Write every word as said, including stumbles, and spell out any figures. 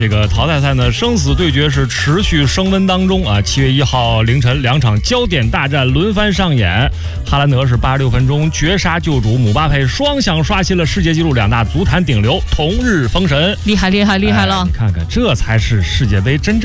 这个淘汰赛呢，生死对决是持续升温当中啊。七月一号凌晨，两场焦点大战轮番上演。哈兰德是八十六分钟绝杀救主，姆巴佩双响刷新了世界纪录，两大足坛顶流同日封神， 厉害厉害厉害了！ 哎、你看看，这才是世界杯真正